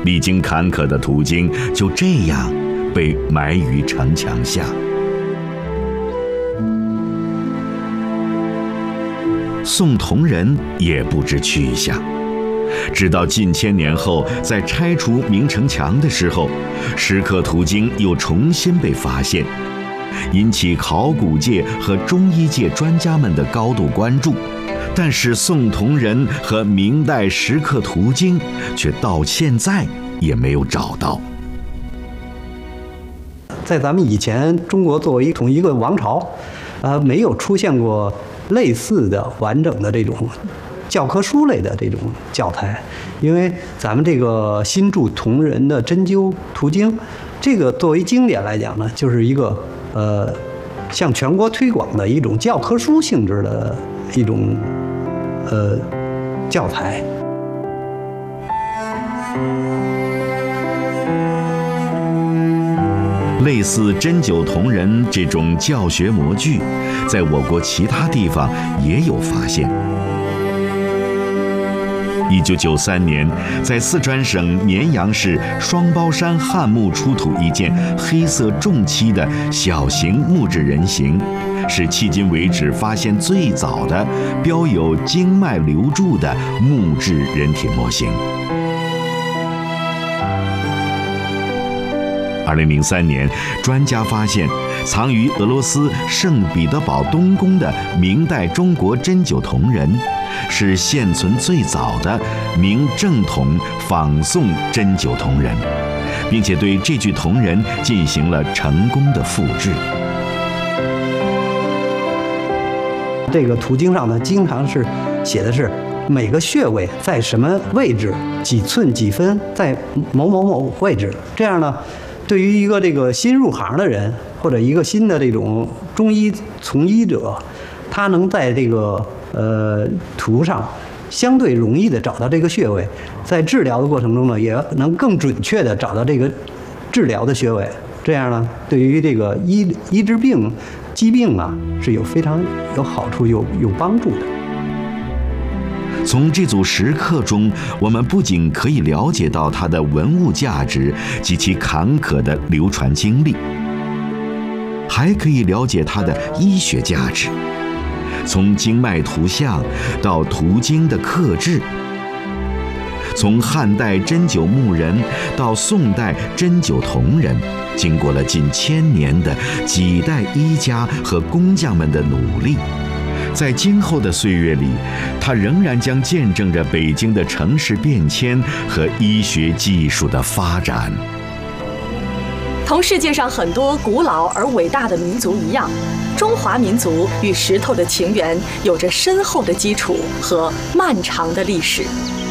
历经坎坷的途经就这样被埋于城墙下。宋同人也不知去向，直到近千年后，在拆除明城墙的时候，石刻途经又重新被发现，引起考古界和中医界专家们的高度关注。但是宋同人和明代石刻途经却到现在也没有找到。 在咱们以前，中国作为同一个王朝，没有出现过类似的完整的这种教科书类的这种教材，因为咱们这个新著同人的针灸途经，这个作为经典来讲呢，就是一个向全国推广的一种教科书性质的一种教材。 类似针灸同人这种教学模具，在我国其他地方也有发现。1993年，在四川省绵阳市双胞山汉墓出土一件黑色重漆的小型木质人形，是迄今为止发现最早的标有经脉流注的木质人体模型。2003年，专家发现藏于俄罗斯圣彼得堡东宫的明代中国针灸铜人，是现存最早的明正统仿宋针灸铜人，并且对这具铜人进行了成功的复制。 这个途经上呢，经常是写的是每个穴位在什么位置，几寸几分，在某某某位置。这样呢，对于一个这个新入行的人，或者一个新的这种中医从医者，他能在这个图上相对容易的找到这个穴位，在治疗的过程中呢，也能更准确的找到这个治疗的穴位。这样呢，对于这个医治疾病啊，是非常有好处、有帮助的。 从这组石刻中，我们不仅可以了解到它的文物价值及其坎坷的流传经历，还可以了解它的医学价值。从经脉图像到途经的刻制，从汉代针灸木人到宋代针灸铜人，经过了近1000年的几代医家和工匠们的努力，在今后的岁月里，它仍然将见证着北京的城市变迁和医学技术的发展。 同世界上很多古老而伟大的民族一样，中华民族与石头的情缘有着深厚的基础和漫长的历史。